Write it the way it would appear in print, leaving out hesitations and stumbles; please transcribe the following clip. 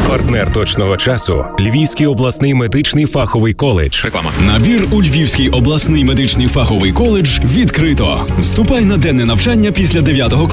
Партнер точного часу – Львівський обласний медичний фаховий коледж. Реклама. Набір у Львівський обласний медичний фаховий коледж відкрито. Вступай на денне навчання після 9 класу.